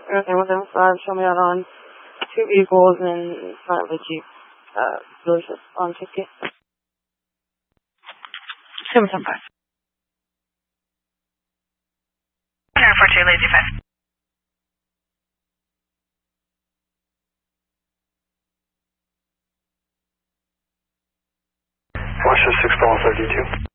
Okay, 175, show me out on two vehicles in front of the Jeep, dealership on 50. 775. 142, Lazy 5. 166 32.